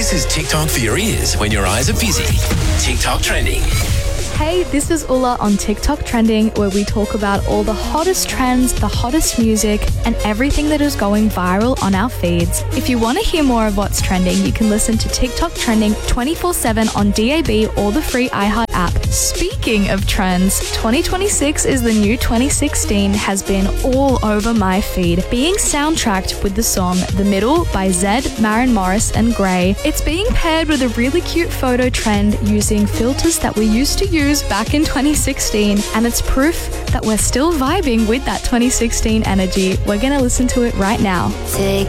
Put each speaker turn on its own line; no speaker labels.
This is TikTok for your ears when your eyes are busy. TikTok trending.
Hey, this is Ulla on TikTok Trending, where we talk about all the hottest trends, the hottest music, and everything that is going viral on our feeds. If you want to hear more of what's trending, you can listen to TikTok Trending 24/7 on DAB or the free iHeart app. Speaking of trends, 2026 is the new 2016 has been all over my feed, being soundtracked with the song The Middle by Zedd, Maren Morris, and Grey. It's being paired with a really cute photo trend using filters that we used to use back in 2016, and it's proof that we're still vibing with that 2016 energy. We're gonna listen to it right now.
Take